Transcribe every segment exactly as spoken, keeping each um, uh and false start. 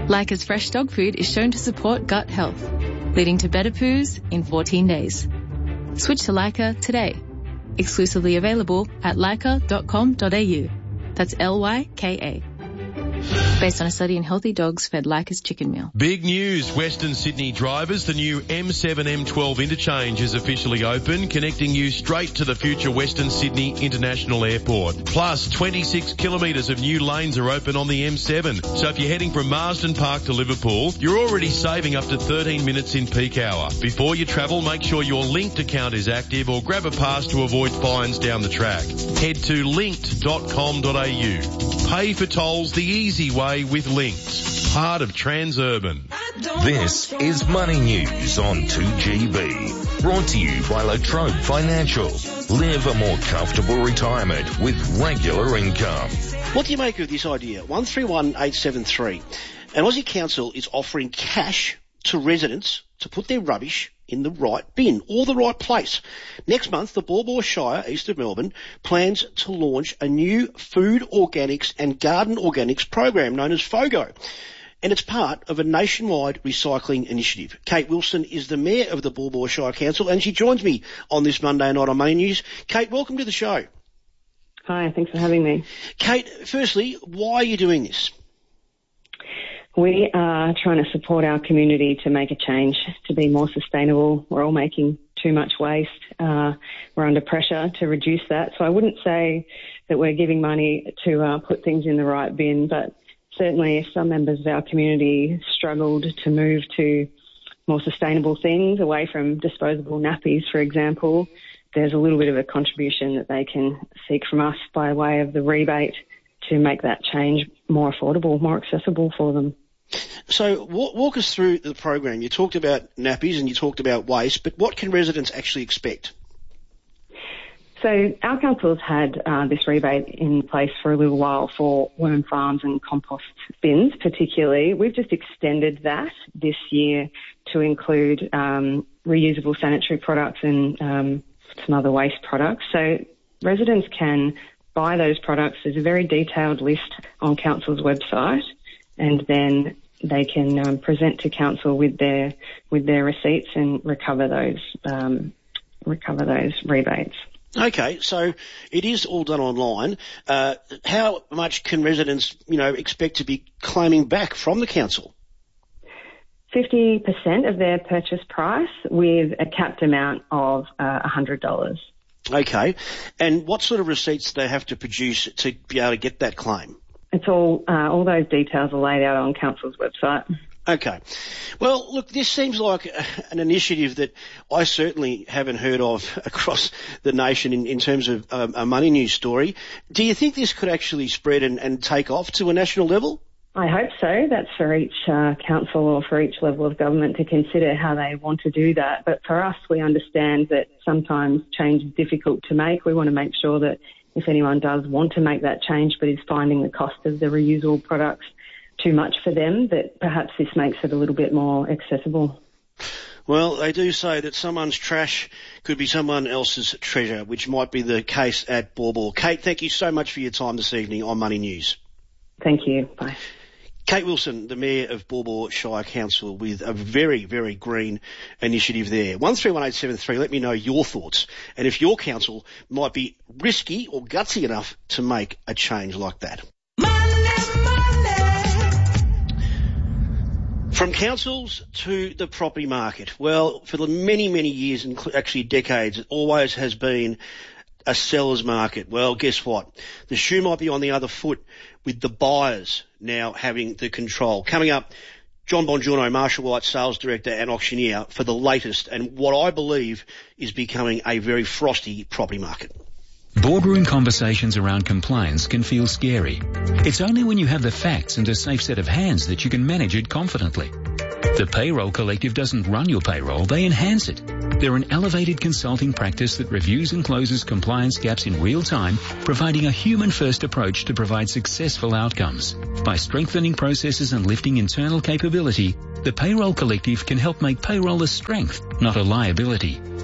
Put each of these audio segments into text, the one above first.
Leica's fresh dog food is shown to support gut health, leading to better poos in fourteen days. Switch to Leica today. Exclusively available at leica dot com dot a u. That's L Y K A. Based on a study in healthy dogs fed Leica's chicken meal. Big news, Western Sydney drivers. The new M seven M twelve interchange is officially open, connecting you straight to the future Western Sydney International Airport. Plus, twenty-six kilometres of new lanes are open on the M seven. So if you're heading from Marsden Park to Liverpool, you're already saving up to thirteen minutes in peak hour. Before you travel, make sure your Linked account is active or grab a pass to avoid fines down the track. Head to linked dot com dot a u. Pay for tolls the easy way with Linked, part of Transurban. This is Money News on two G B. Brought to you by Latrobe Financial. Live a more comfortable retirement with regular income. What do you make of this idea? one three one eight seven three. An Aussie council is offering cash to residents to put their rubbish in the right bin or the right place. Next month, the Baw Baw Shire, east of Melbourne, plans to launch a new food organics and garden organics program known as FOGO. And it's part of a nationwide recycling initiative. Kate Wilson is the Mayor of the Baw Baw Shire Council, and she joins me on this Monday night on Money News. Kate, welcome to the show. Hi, thanks for having me. Kate, firstly, why are you doing this? We are trying to support our community to make a change, to be more sustainable. We're all making too much waste. Uh, we're under pressure to reduce that. So I wouldn't say that we're giving money to uh, put things in the right bin, but certainly if some members of our community struggled to move to more sustainable things, away from disposable nappies, for example, there's a little bit of a contribution that they can seek from us by way of the rebate to make that change more affordable, more accessible for them. So walk, walk us through the program. You talked about nappies and you talked about waste, but what can residents actually expect? So our council has had uh, this rebate in place for a little while for worm farms and compost bins particularly. We've just extended that this year to include um, reusable sanitary products and um, some other waste products. So residents can buy those products. There's a very detailed list on council's website, and then they can um, present to council with their with their receipts and recover those um, recover those rebates. Okay, so it is all done online. Uh, how much can residents, you know, expect to be claiming back from the council? fifty percent of their purchase price with a capped amount of uh, one hundred dollars. Okay, and what sort of receipts do they have to produce to be able to get that claim? It's all, uh, all those details are laid out on council's website. Okay. Well, look, this seems like an initiative that I certainly haven't heard of across the nation in, in terms of um, a Money News story. Do you think this could actually spread and, and take off to a national level? I hope so. That's for each uh, council or for each level of government to consider how they want to do that. But for us, we understand that sometimes change is difficult to make. We want to make sure that if anyone does want to make that change but is finding the cost of the reusable products too much for them, that perhaps this makes it a little bit more accessible. Well, they do say that someone's trash could be someone else's treasure, which might be the case at Baw Baw. Kate, thank you so much for your time this evening on Money News. Thank you. Bye. Kate Wilson, the Mayor of Baw Baw Shire Council, with a very, very green initiative there. one three one eight seven three, let me know your thoughts and if your council might be risky or gutsy enough to make a change like that. From councils to the property market. Well, for the many, many years, and actually decades, it always has been a seller's market. Well, guess what? The shoe might be on the other foot with the buyers now having the control. Coming up, John Bongiorno, Marshall White Sales Director and Auctioneer for the latest and what I believe is becoming a very frosty property market. Boardroom conversations around compliance can feel scary. It's only when you have the facts and a safe set of hands that you can manage it confidently. The Payroll Collective doesn't run your payroll, they enhance it. They're an elevated consulting practice that reviews and closes compliance gaps in real time, providing a human-first approach to provide successful outcomes. By strengthening processes and lifting internal capability, the Payroll Collective can help make payroll a strength, not a liability.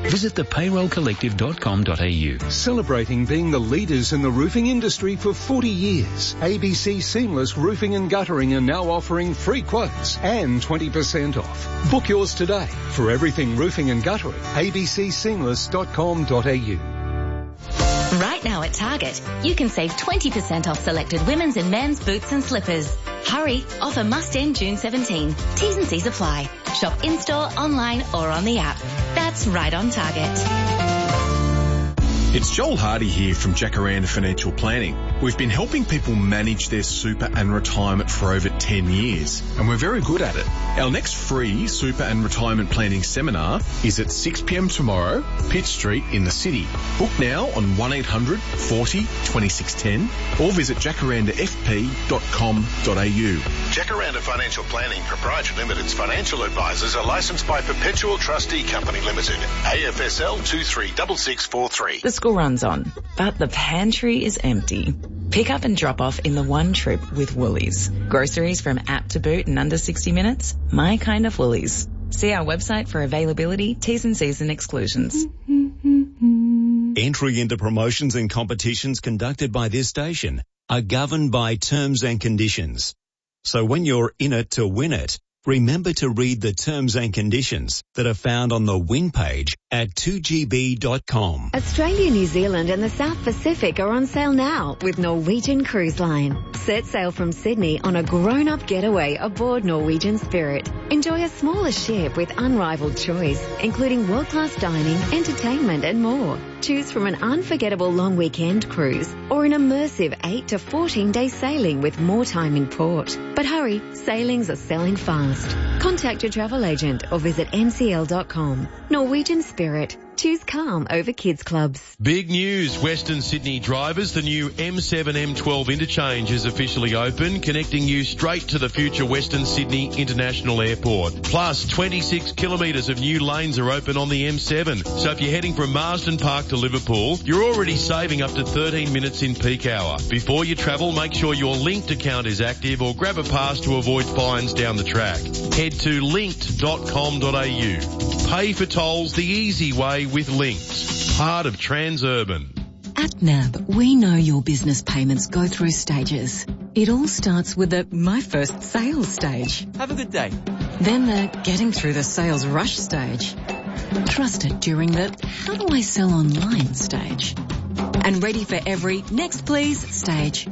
Visit the payroll collective dot com dot a u. Celebrating being the leaders in the roofing industry for forty years, A B C Seamless Roofing and Guttering are now offering free quotes and twenty percent off. Book yours today for everything roofing and guttering. A B C seamless dot com dot a u. Right now at Target, you can save twenty percent off selected women's and men's boots and slippers. Hurry, offer must end June seventeenth. T's and C's apply. Shop in-store, online or on the app. That's right on Target. It's Joel Hardy here from Jacaranda Financial Planning. We've been helping people manage their super and retirement for over ten years, and we're very good at it. Our next free super and retirement planning seminar is at six p.m. tomorrow, Pitt Street in the city. Book now on one eight hundred forty twenty-six ten or visit jacaranda f p dot com dot a u. Jacaranda Financial Planning Proprietary Limited's financial advisors are licensed by Perpetual Trustee Company Limited, A F S L two three six six four three. The school runs on, but the pantry is empty. Pick up and drop off in the one trip with Woolies. Groceries from app to boot in under sixty minutes? My kind of Woolies. See our website for availability, T's and C's and exclusions. Entry into promotions and competitions conducted by this station are governed by terms and conditions. So when you're in it to win it, remember to read the terms and conditions that are found on the win page at two g b dot com. Australia, New Zealand and the South Pacific are on sale now with Norwegian Cruise Line. Set sail from Sydney on a grown-up getaway aboard Norwegian Spirit. Enjoy a smaller ship with unrivaled choice, including world-class dining, entertainment and more. Choose from an unforgettable long weekend cruise or an immersive eight to fourteen day sailing with more time in port. But hurry, sailings are selling fast. Contact your travel agent or visit n c l dot com. Norwegian Spirit. Choose calm over kids clubs. Big news, Western Sydney drivers. The new M seven M twelve interchange is officially open, connecting you straight to the future Western Sydney International Airport. Plus, twenty-six kilometres of new lanes are open on the M seven. So if you're heading from Marsden Park to Liverpool, you're already saving up to thirteen minutes in peak hour. Before you travel, make sure your Linked account is active or grab a pass to avoid fines down the track. Head to linked dot com dot a u. Pay for tolls the easy way with Linked, part of Transurban. At N A B, we know your business payments go through stages. It all starts with the my first sales stage. Have a good day. Then the getting through the sales rush stage. Trusted during the how do I sell online stage. And ready for every next please stage.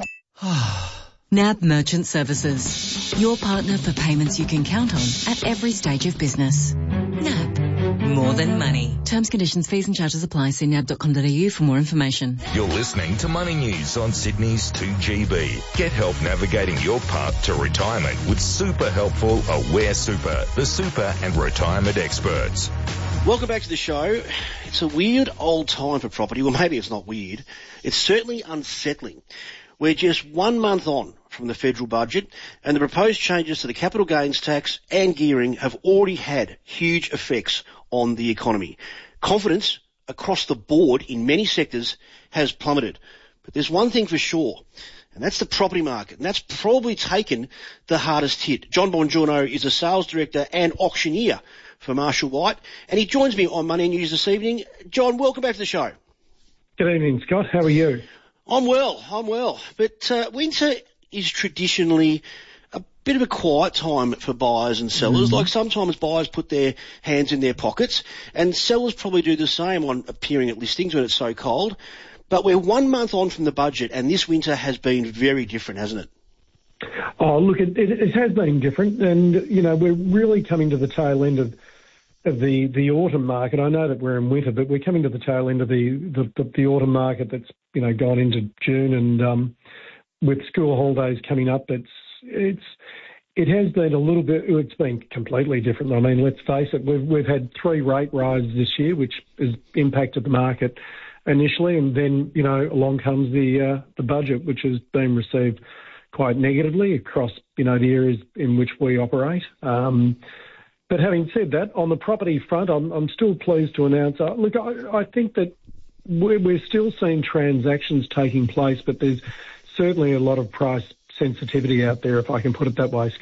N A B Merchant Services, your partner for payments you can count on at every stage of business. N A B. More than money. Terms, conditions, fees and charges apply. See n a b dot com dot a u for more information. You're listening to Money News on Sydney's two G B. Get help navigating your path to retirement with super helpful Aware Super, the super and retirement experts. Welcome back to the show. It's a weird old time for property. Well, maybe it's not weird. It's certainly unsettling. We're just one month on from the federal budget, and the proposed changes to the capital gains tax and gearing have already had huge effects on the economy. Confidence across the board in many sectors has plummeted. But there's one thing for sure, and that's the property market, and that's probably taken the hardest hit. John Bongiorno is a sales director and auctioneer for Marshall White, and he joins me on Money News this evening. John, welcome back to the show. Good evening, Scott. How are you? I'm well, I'm well. But uh, winter is traditionally a bit of a quiet time for buyers and sellers. Mm-hmm. Like sometimes buyers put their hands in their pockets, and sellers probably do the same on appearing at listings when it's so cold. But we're one month on from the budget, and this winter has been very different, hasn't it? Oh, look, it, it, it has been different, and, you know, we're really coming to the tail end of of the, the autumn market. I know that we're in winter, but we're coming to the tail end of the, the, the, the autumn market that's, you know, gone into June, and um, with school holidays coming up, it's it's it has been a little bit, it's been completely different. I mean, let's face it, we've, we've had three rate rises this year, which has impacted the market initially, and then, you know, along comes the uh, the budget, which has been received quite negatively across, you know, the areas in which we operate. Um, But having said that, on the property front, I'm, I'm still pleased to announce, uh, look, I, I think that we're, we're still seeing transactions taking place, but there's certainly a lot of price sensitivity out there, if I can put it that way, Scott.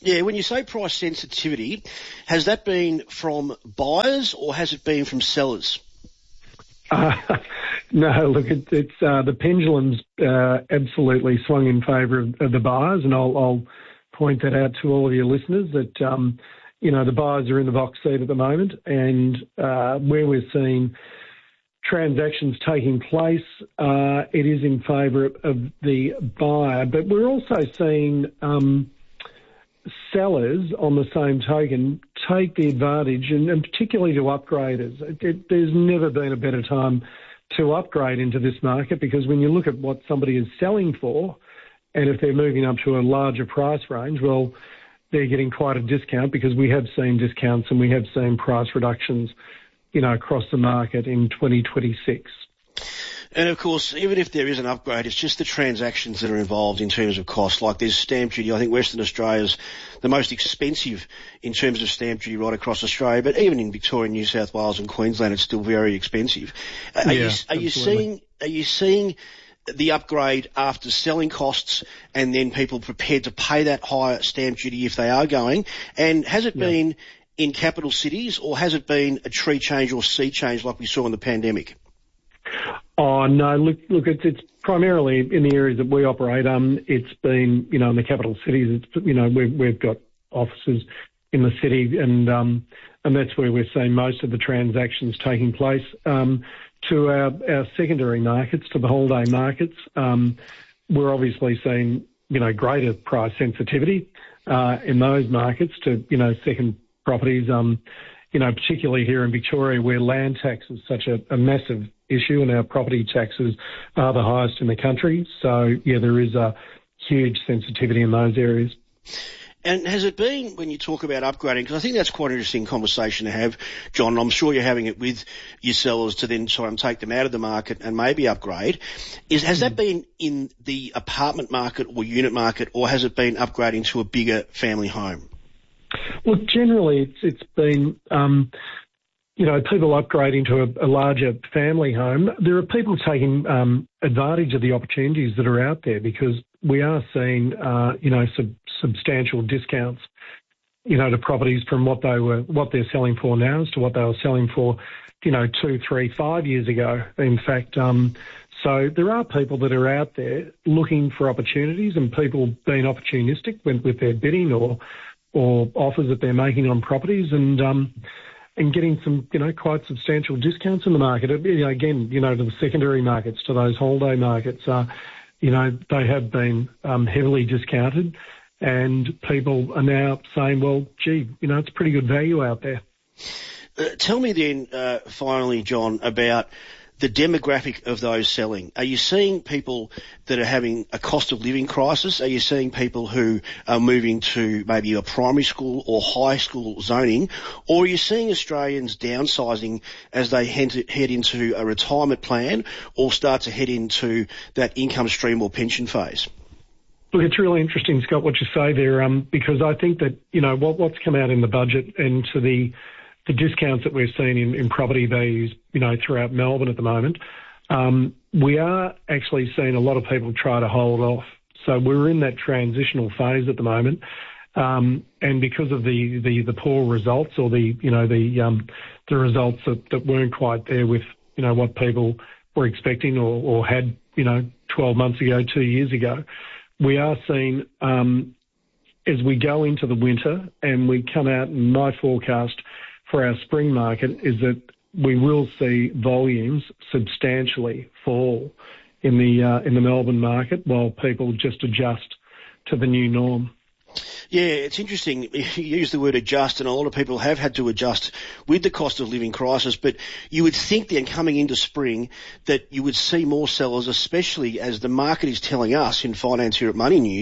Yeah, when you say price sensitivity, has that been from buyers or has it been from sellers? Uh, no, look, it, it's uh, the pendulum's uh, absolutely swung in favour of, of the buyers, and I'll, I'll point that out to all of your listeners that, um, you know, the buyers are in the box seat at the moment, and uh, where we're seeing transactions taking place, uh, it is in favour of, of the buyer. But we're also seeing um, sellers, on the same token, take the advantage, and, and particularly to upgraders. It, it, there's never been a better time to upgrade into this market, because when you look at what somebody is selling for, and if they're moving up to a larger price range, well, they're getting quite a discount, because we have seen discounts and we have seen price reductions, you know, across the market in twenty twenty-six. And of course, even if there is an upgrade, it's just the transactions that are involved in terms of cost. Like there's stamp duty. I think Western Australia's the most expensive in terms of stamp duty right across Australia, but even in Victoria, New South Wales and Queensland, it's still very expensive. Are, yeah, you, are you seeing, are you seeing the upgrade after selling costs and then people prepared to pay that higher stamp duty if they are going? And has it yeah. been in capital cities, or has it been a tree change or sea change like we saw in the pandemic? Oh, no, look, look, it's, it's primarily in the areas that we operate. Um, it's been, you know, in the capital cities, it's, you know, we've, we've got offices in the city, and, um, and that's where we're seeing most of the transactions taking place. Um, to our, our secondary markets, to the holiday markets, um, we're obviously seeing, you know, greater price sensitivity, uh, in those markets to, you know, second properties, um, you know, particularly here in Victoria, where land tax is such a, a massive issue and our property taxes are the highest in the country. So, yeah, there is a huge sensitivity in those areas. And has it been, when you talk about upgrading, because I think that's quite an interesting conversation to have, John, and I'm sure you're having it with your sellers to then try and take them out of the market and maybe upgrade, is has mm. that been in the apartment market or unit market, or has it been upgrading to a bigger family home? Well, generally it's, it's been, um, you know, people upgrading to a, a larger family home. There are people taking um, advantage of the opportunities that are out there, because we are seeing, uh, you know, sub- substantial discounts, you know, to properties from what they were, what they're selling for now as to what they were selling for, you know, two, three, five years ago. In fact, um, so there are people that are out there looking for opportunities, and people being opportunistic with, with their bidding or or offers that they're making on properties, and um, and getting some, you know, quite substantial discounts in the market. You know, again, you know, to the secondary markets, to those holiday markets, uh, you know, they have been um, heavily discounted, and people are now saying, well, gee, you know, it's pretty good value out there. Uh, tell me then, uh, finally, John, about the demographic of those selling. Are you seeing people that are having a cost of living crisis? Are you seeing people who are moving to maybe a primary school or high school zoning? Or are you seeing Australians downsizing as they head into a retirement plan or start to head into that income stream or pension phase? Look, it's really interesting, Scott, what you say there, um, because I think that, you know, what, what's come out in the budget and to the the discounts that we're seeing in, in property values, you know, throughout Melbourne at the moment, um, we are actually seeing a lot of people try to hold off. So we're in that transitional phase at the moment. Um, and because of the, the, the poor results, or the, you know, the, um, the results that, that weren't quite there with, you know, what people were expecting or, or had, you know, twelve months ago, two years ago, we are seeing, um, as we go into the winter and we come out, and my forecast for our spring market is that we will see volumes substantially fall in the uh, in the Melbourne market while people just adjust to the new norm. Yeah, it's interesting. You use the word adjust, and a lot of people have had to adjust with the cost of living crisis, but you would think then coming into spring that you would see more sellers, especially as the market is telling us in finance here at Money News